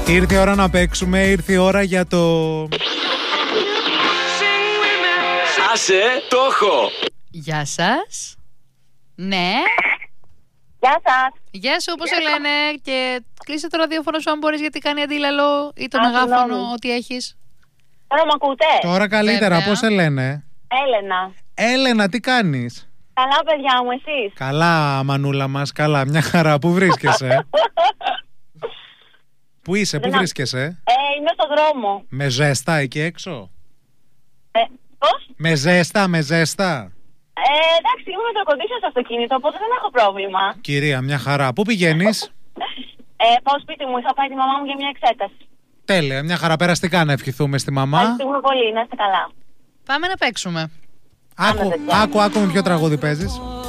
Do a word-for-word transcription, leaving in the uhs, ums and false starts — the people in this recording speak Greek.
Ήρθε η ώρα να παίξουμε, ήρθε η ώρα για το... Άσε, το έχω! Γεια σας. Ναι. Γεια σας. Γεια σου, όπως σε λένε. Και κλείσε το ραδιόφωνο σου αν μπορείς, γιατί κάνει αντίλαλο, ή το Α, μεγάφωνο, συγγνώμη. ό,τι έχεις. Τώρα μ' ακούτε? Τώρα καλύτερα, Βέβαια. πώς σε λένε? Έλενα. Έλενα, τι κάνεις? Καλά παιδιά μου, εσείς? Καλά, μανούλα μας, καλά, μια χαρά. Πού βρίσκεσαι? Πού είσαι, πού Δεν α- βρίσκεσαι? Ε, είμαι στο δρόμο. Με ζέστα εκεί έξω? Ε, πώς? Με ζέστα, με ζέστα. Ε, εντάξει, είμαι με το κοντίσιο στο αυτοκίνητο, οπότε δεν έχω πρόβλημα. Κυρία, μια χαρά. Πού πηγαίνεις? Ε, πάω σπίτι μου, είχα πάει τη μαμά μου για μια εξέταση. Τέλεια, μια χαρά. Περαστικά να ευχηθούμε στη μαμά. Ευχαριστούμε πολύ, να είστε καλά. Πάμε να παίξουμε. Άκου, παιδιά. άκου, άκου με ποιο τραγούδι παίζεις.